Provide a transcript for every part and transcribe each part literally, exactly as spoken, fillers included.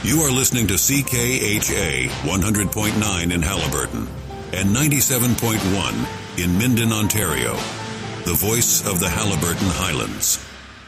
You are listening to C K H A one hundred point nine in Halliburton and ninety-seven point one in Minden, Ontario. The voice of the Halliburton Highlands.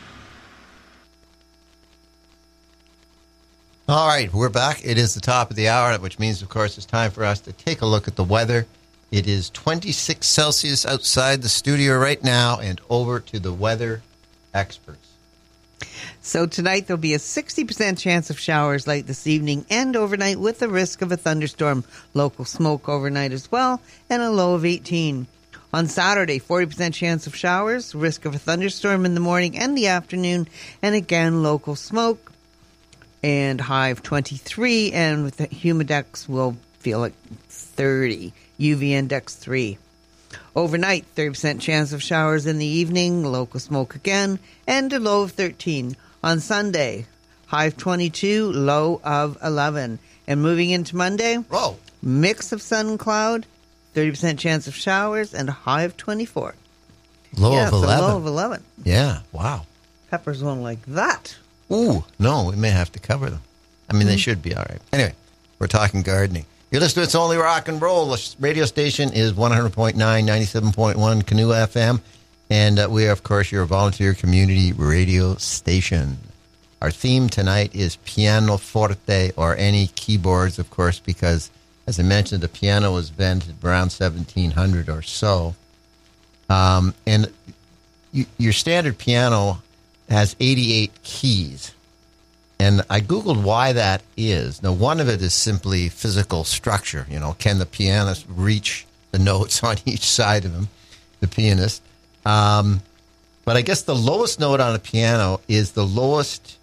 All right, we're back. It is the top of the hour, which means, of course, it's time for us to take a look at the weather. It is twenty-six Celsius outside the studio right now, and over to the weather experts. So tonight there'll be a sixty percent chance of showers late this evening and overnight with the risk of a thunderstorm. Local smoke overnight as well, and a low of eighteen. On Saturday, forty percent chance of showers, risk of a thunderstorm in the morning and the afternoon, and again local smoke. And high of twenty-three, and with the humidex, we'll feel like thirty. U V index three. Overnight, thirty percent chance of showers in the evening, local smoke again, and a low of thirteen. On Sunday, high of twenty-two, low of eleven. And moving into Monday, Whoa. Mix of sun and cloud, thirty percent chance of showers, and a high of twenty-four. Low yeah, of eleven. Low of eleven. Yeah, wow. Peppers won't like that. Ooh, no, we may have to cover them. I mean, mm-hmm. they should be all right. Anyway, we're talking gardening. You're listening to It's Only Rock and Roll. The radio station is one hundred point nine, ninety-seven point one Canoe F M. And uh, we are, of course, your volunteer community radio station. Our theme tonight is pianoforte, or any keyboards, of course, because, as I mentioned, the piano was invented around seventeen hundred or so. Um, and you, your standard piano has eighty-eight keys. And I Googled why that is. Now, one of it is simply physical structure. You know, can the pianist reach the notes on each side of him, the pianist? Um, but I guess the lowest note on a piano is the lowest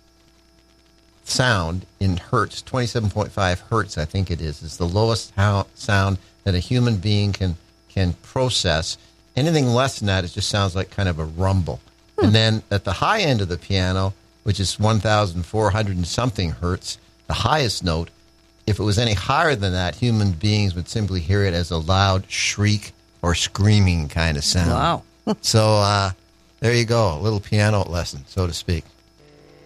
sound in hertz, twenty-seven point five hertz, I think it is, is the lowest how, sound that a human being can can process. Anything less than that, it just sounds like kind of a rumble. Hmm. And then at the high end of the piano, which is one thousand four hundred and something hertz, the highest note, if it was any higher than that, human beings would simply hear it as a loud shriek or screaming kind of sound. Wow. So uh, there you go, a little piano lesson, so to speak.